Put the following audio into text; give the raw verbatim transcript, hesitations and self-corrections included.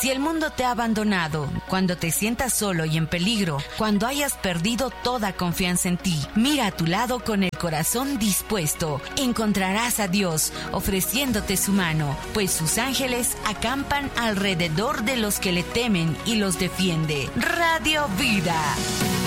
Si el mundo te ha abandonado, cuando te sientas solo y en peligro, cuando hayas perdido toda confianza en ti, mira a tu lado con el corazón dispuesto. Encontrarás a Dios ofreciéndote su mano, pues sus ángeles acampan alrededor de los que le temen y los defiende. Radio Vida.